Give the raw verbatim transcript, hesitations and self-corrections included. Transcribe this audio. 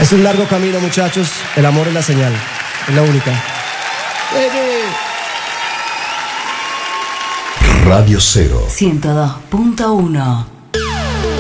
Es un largo camino, muchachos. El amor es la señal. Es la única. Radio Cero ciento dos punto uno